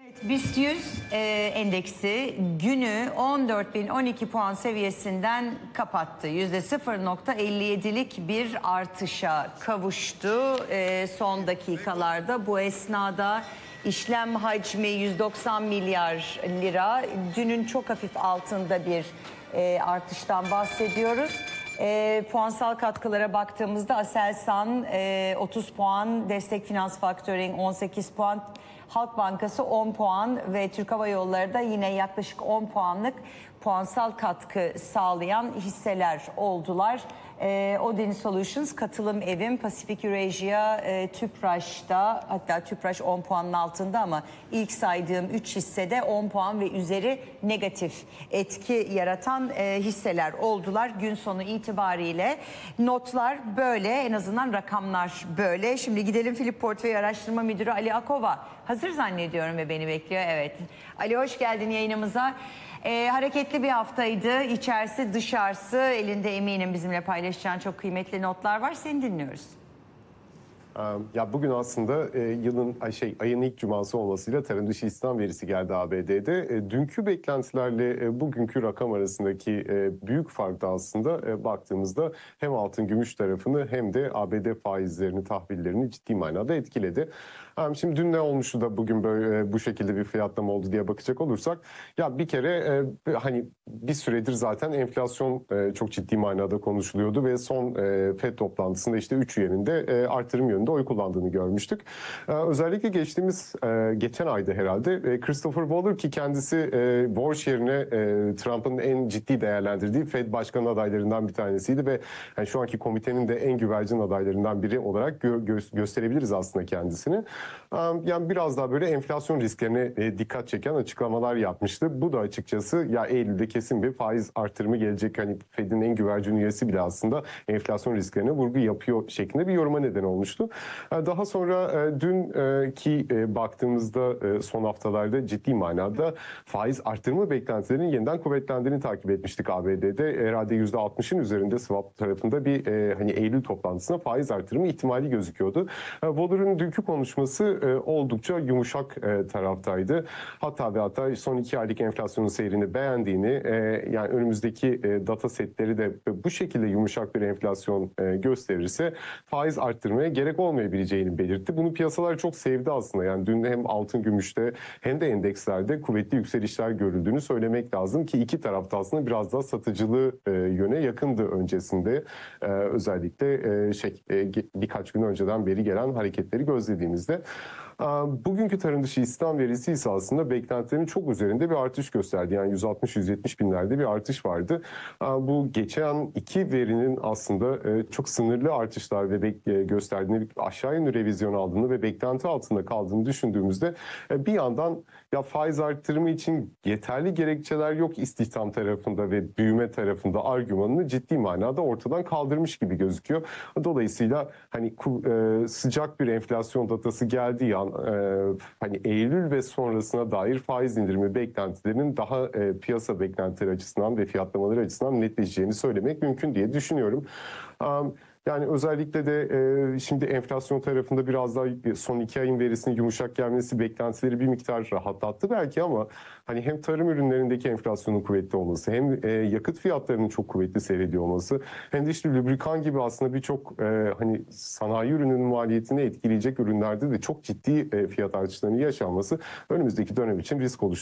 BIST 100 endeksi günü 14.012 puan seviyesinden kapattı. %0.57'lik bir artışa kavuştu son dakikalarda. Bu esnada işlem hacmi 190 milyar lira. Dünün çok hafif altında bir artıştan bahsediyoruz. Puansal katkılara baktığımızda Aselsan 30 puan, Destek Finans Factoring 18 puan, Halk Bankası 10 puan ve Türk Hava Yolları da yine yaklaşık 10 puanlık puansal katkı sağlayan hisseler oldular. Odin Solutions, Katılım Evim, Pasifik Eurasia, Tüpraş'ta, hatta Tüpraş 10 puanın altında ama ilk saydığım 3 hissede 10 puan ve üzeri negatif etki yaratan hisseler oldular. Gün sonu itibariyle notlar böyle, en azından rakamlar böyle. Şimdi gidelim Philip Portföy Araştırma Müdürü Ali Akova. Hazır zannediyorum ve beni bekliyor. Evet. Ali, hoş geldin yayınımıza. Hareketli bir haftaydı. İçerisi dışarısı, elinde eminim bizimle paylaşacağın çok kıymetli notlar var. Seni dinliyoruz. Ya bugün aslında ayın ilk cuması olmasıyla tarım dışı istihdam verisi geldi ABD'de. Dünkü beklentilerle bugünkü rakam arasındaki büyük fark da aslında baktığımızda hem altın gümüş tarafını hem de ABD faizlerini, tahvillerini ciddi manada etkiledi. Şimdi dün ne olmuştu da bugün böyle bu şekilde bir fiyatlama oldu diye bakacak olursak, ya bir kere hani bir süredir zaten enflasyon çok ciddi manada konuşuluyordu ve son FED toplantısında işte 3 üyenin artırım yönünde oy kullandığını görmüştük. Özellikle geçen ayda herhalde Christopher Waller, ki kendisi Borç yerine Trump'ın en ciddi değerlendirdiği FED başkanı adaylarından bir tanesiydi ve yani şu anki komitenin de en güvercin adaylarından biri olarak gösterebiliriz aslında kendisini. Yani biraz daha böyle enflasyon risklerine dikkat çeken açıklamalar yapmıştı. Bu da açıkçası ya Eylül'de kesin bir faiz artırımı gelecek, hani FED'in en güvercin üyesi bile aslında enflasyon risklerine vurgu yapıyor şeklinde bir yoruma neden olmuştu. Daha sonra dünkü baktığımızda son haftalarda ciddi manada faiz artırımı beklentilerinin yeniden kuvvetlendiğini takip etmiştik ABD'de. Herhalde %60'ın üzerinde swap tarafında bir hani Eylül toplantısına faiz artırımı ihtimali gözüküyordu. Waller'ın dünkü konuşması oldukça yumuşak taraftaydı. Hatta son 2 aylık enflasyonun seyrini beğendiğini, yani önümüzdeki data setleri de bu şekilde yumuşak bir enflasyon gösterirse faiz arttırmaya gerek olmayabileceğini belirtti. Bunu piyasalar çok sevdi aslında. Yani dün hem altın gümüşte hem de endekslerde kuvvetli yükselişler görüldüğünü söylemek lazım ki iki tarafta aslında biraz daha satıcılı yöne yakındı öncesinde. Özellikle birkaç gün önceden beri gelen hareketleri gözlediğimizde. Bugünkü tarım dışı istihdam verisi ise aslında beklentilerin çok üzerinde bir artış gösterdi. Yani 160-170 binlerde bir artış vardı. Bu geçen iki verinin aslında çok sınırlı artışlar ve gösterdiğini, aşağı yönlü revizyon aldığını ve beklenti altında kaldığını düşündüğümüzde bir yandan ya faiz artırımı için yeterli gerekçeler yok istihdam tarafında ve büyüme tarafında argümanını ciddi manada ortadan kaldırmış gibi gözüküyor. Dolayısıyla hani sıcak bir enflasyon datası geldiği an hani Eylül ve sonrasına dair faiz indirimi beklentilerinin daha piyasa beklentileri açısından ve fiyatlamaları açısından netleşeceğini söylemek mümkün diye düşünüyorum. Yani özellikle de şimdi enflasyon tarafında biraz daha son 2 ayın verisinin yumuşak gelmesi beklentileri bir miktar rahatlattı belki, ama hani hem tarım ürünlerindeki enflasyonun kuvvetli olması, hem yakıt fiyatlarının çok kuvvetli seyrediyor olması, hem de işte lubrikan gibi aslında birçok hani sanayi ürününün maliyetini etkileyecek ürünlerde de çok ciddi fiyat artışlarının yaşanması önümüzdeki dönem için risk oluşturuyor.